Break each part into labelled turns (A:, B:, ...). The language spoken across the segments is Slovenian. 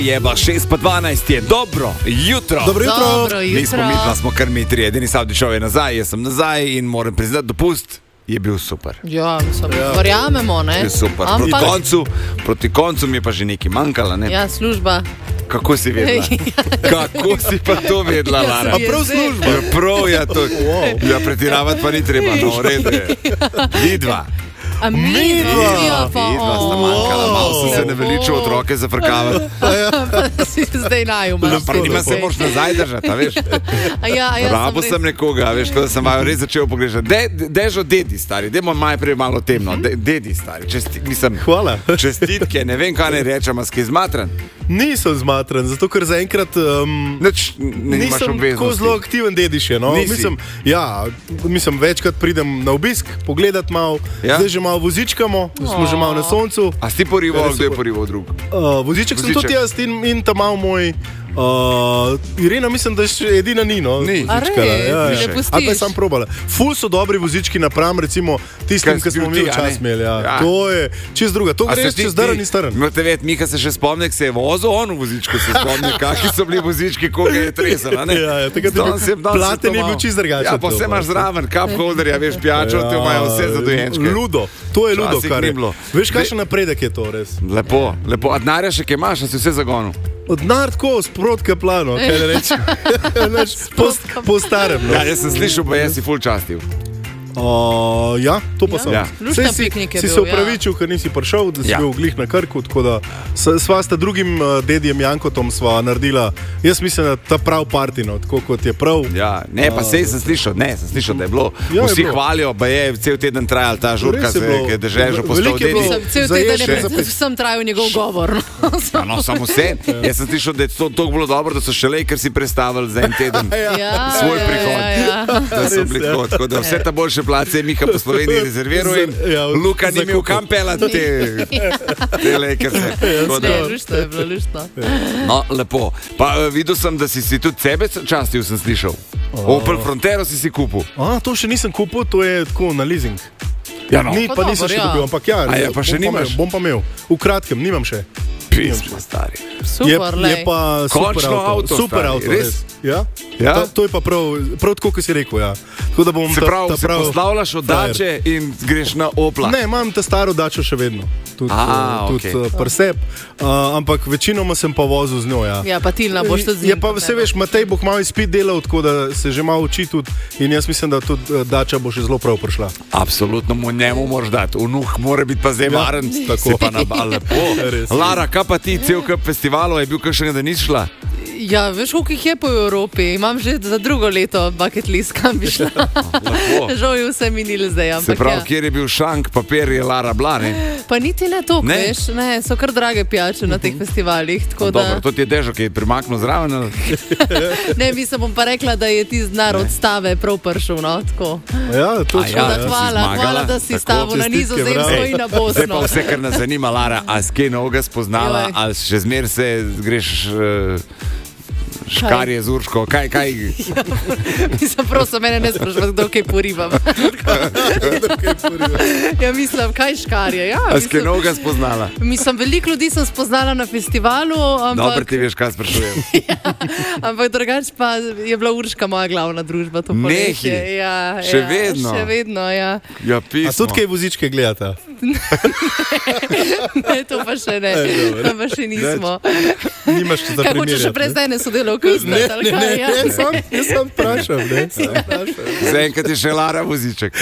A: Jeba, 6:12 je, dobro jutro.
B: Dobro jutro.
A: Nismo mi, pa smo kar mi tri, edini Savdičov je nazaj, jaz sem nazaj in moram priznati, dopust je bil super.
B: Ja, verjamemo, ne?
A: Je super. Proti koncu mi je pa že nekaj manjkalo, ne?
B: Ja, služba.
A: Kako si vedela? Kako si pa to vedela, Lara?
B: A prav služba?
A: Ja, prav, ja, to. Ja, pretiravati pa ni treba, no, v redu je. Vidva.
B: Midva
A: sta manjkala, malo sem se naveličal otroke zafrkavati.
B: Si zdaj najumaš.
A: Pa nima se moraš nazaj držati, a veš? Rabo sem nekoga, veš, tako da sem vaju res začel pogrešati. Dežo dedi, stari, dajmo najprej malo temno. Dedi, stari,
C: hvala.
A: Čestitke, ne vem, kaj ne rečem, a si zmatran?
C: Nisem zmatran, zato ker zaenkrat nisem tako zelo aktiven dediš je, no? Mislim, večkrat pridem na obisk, pogledat malo, zdaj že malo vozičkamo, smo že malo na soncu.
A: A si porival, kdo je porival drug?
C: Voziček sem tudi jaz in ta malo moj. Irena, mislim, da še edina ni, no?
A: Ni.
B: Ne pustiš.
C: Ali pa je sam probala. Ful so dobri vozički napram, recimo, tistim, ki smo mi včas imeli. To je čist druga. To gre čez daran in staran.
A: Morate vedeti, Miha se še spomne, ko se je vozil, on v vozičku se spomne, kakšni so bili vozički, koga je tresel, a ne?
C: Platen je bil čist drugačen.
A: Ja, pa vse imaš zraven, cup holderja, veš, pijačo, te imajo vse za dojenčke.
C: Ludo, to je ludo, kar je. Veš, kakšen napredek je to, res?
A: Lepo. A denarja še kaj imaš, a si vse zagonil?
C: Odnar tako, sprotka plano, kaj ne rečem. Po starem. No.
A: Ja, jaz sem slišal, pa jaz si ful častil.
C: Ja, to pa sem.
B: Si
C: se upravičil, ker nisi prišel, da si bil glih na Krku, tako da sva sta drugim dedijem Jankotom sva naredila, jaz mislim, da ta prav partino, tako kot je prav.
A: Ja, ne, pa sem slišal, da je bilo. Vsi hvalijo, pa je cel teden trajal ta žurka, ki je dežežo postal dedi.
B: Cel teden je sem trajal njegov govor.
A: No, samo vse. Jaz sem slišal, da je to tako bilo dobro, da so šele, ker si predstavili za en teden svoj prihod. Da so bili tako, da vse ta boljše place je Miha po Sloveniji rezerviral in Luka ni imel kam pelati te Lakerse.
B: Luštno je bilo, luštno.
A: No, lepo. Pa videl sem, da si tudi sebe častil, sem slišal. Opel Frontero si kupil.
C: To še nisem kupil, to je tako na leasing.
A: Ja, no.
C: Ni, pa nisem še dobil, ampak
A: pa še nimaš?
C: Bom pa imel. V kratkem, nimam še.
A: Pismo, stari.
B: Super,
C: je pa
A: končno avto,
C: super
A: stari,
C: avto, res. Ja? To je pa prav tako, kot si rekel, ja. Tako da bom
A: se poslavljaš od Dače in greš na Opla.
C: Ne, imam ta staro Dačo še vedno. Tudi Persep, ampak večinoma sem pa vozil z njo, ja.
B: Ja, pa Tilna boš tudi z njim.
C: Ja, pa vse veš, Matej bo kmalu izpit delal, tako da se že malo uči tudi in jaz mislim, da tudi Dača bo še zelo prav prišla.
A: Absolutno, njemu moraš dati. Vnuh mora biti pa zdaj varen,
C: tako.
A: Se pa lepo. Lara, kaj pa ti, cel kup festivalov je bil kakšnega, da nisi šla?
B: Ja, veš, koliko jih je po Evropi. Imam že za drugo leto bucket list, kam bi šla. Žal je vse minilo zdaj.
A: Se pravi, kjer je bil šank, papir je Lara bila, ne?
B: Pa niti ne to, veš. Ne, so kar drage pijače na teh festivalih.
A: Dobro, to ti je Dežo, ki je primaknil zraven.
B: Ne, mislim, bom pa rekla, da je ti znar odstave prav prišel, no, tako.
C: Ja, to je
B: hvala, da si stavil na Nizozemsko in na Bosno.
A: Zdaj pa vse, kar nas zanima, Lara, a s kaj novega spoznala, ali še zmer se greš škarje z Urško, kaj?
B: Mislim, prosim, mene ne sprašvati, kdo kaj porivam. Ja, mislim, kaj škarje? Ja,
A: a s kaj novega spoznala?
B: Mislim, veliko ljudi sem spoznala na festivalu, ampak...
A: Dobro, ti veš, kaj sprašujem.
B: Ampak drugače pa je bila Urška moja glavna družba.
A: Nehi? Še vedno?
B: Še vedno, ja.
A: Ja, pismo.
C: A tudi kaj vozičke gledata?
B: Ne, to pa še ne. To pa še nismo.
C: Nimaš za primerjati.
B: Kaj hočeš še prej zdaj ne sodeloval?
C: Ne, jaz sem vprašal.
A: Zaenkrat je še Lara voziček.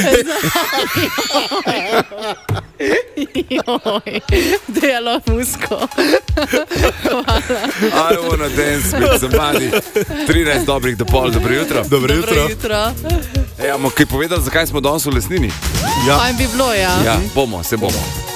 B: Delo musko. Hvala.
A: I wanna dance with somebody. 13 dobrih do pol, dobro jutro.
C: Dobro jutro.
A: Bomo kaj povedali, zakaj smo danes v Lesnini?
B: Ja. Pa jim bi bilo, ja.
A: Ja, se bomo.